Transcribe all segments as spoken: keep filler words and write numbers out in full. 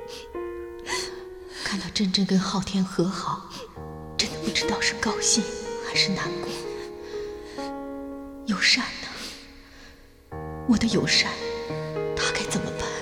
看到真真跟昊天和好，真的不知道是高兴还是难过。友善呢？我的友善，他该怎么办？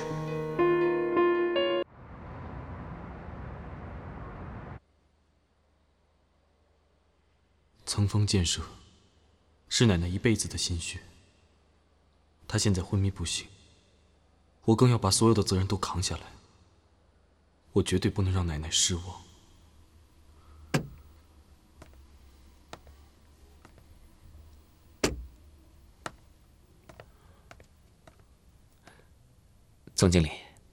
层峰建设是奶奶一辈子的心血，她现在昏迷不醒，我更要把所有的责任都扛下来。我绝对不能让奶奶失望。 总经理，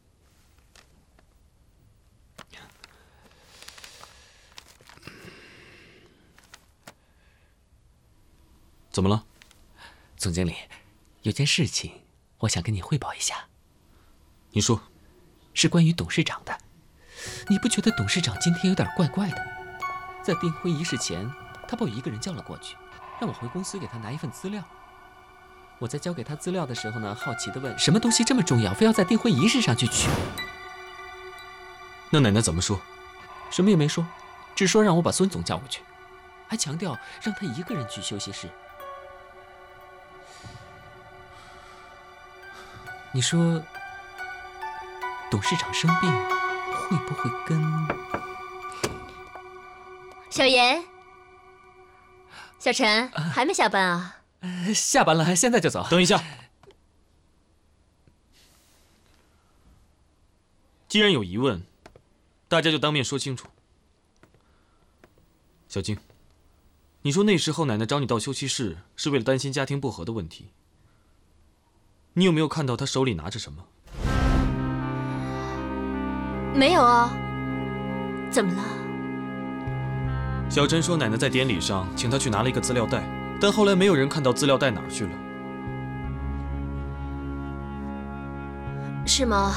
怎么了？ 总经理，有件事情我想跟你汇报一下。 你说。 是关于董事长的。你不觉得董事长今天有点怪怪的？在订婚仪式前，他把我一个人叫了过去，让我回公司给他拿一份资料。我在交给他资料的时候呢，好奇地问：什么东西这么重要，非要在订婚仪式上去取？ 那奶奶怎么说？ 什么也没说，只说让我把孙总叫过去，还强调让他一个人去休息室。你说，董事长生病会不会跟…… 小严，小陈还没下班啊？ 呃、下班了，现在就走。 等一下，既然有疑问，大家就当面说清楚。小静，你说那时候奶奶找你到休息室是为了担心家庭不和的问题，你有没有看到她手里拿着什么？ 没有啊。怎么了？ 小陈说奶奶在典礼上请他去拿了一个资料袋，但后来没有人看到资料袋哪儿去了。 是吗？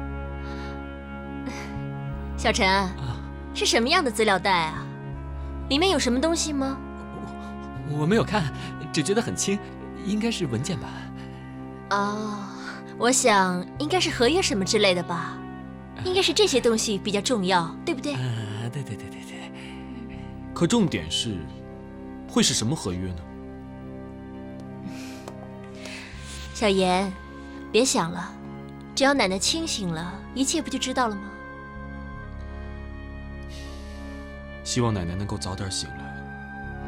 小陈，啊、是什么样的资料袋啊？里面有什么东西吗？ 我, 我没有看，只觉得很轻，应该是文件吧。 哦，我想应该是合约什么之类的吧。应该是这些东西比较重要，对不对？ 呃，对对对对对。 可重点是，会是什么合约呢？ 小严，别想了，只要奶奶清醒了，一切不就知道了吗？ 希望奶奶能够早点醒来。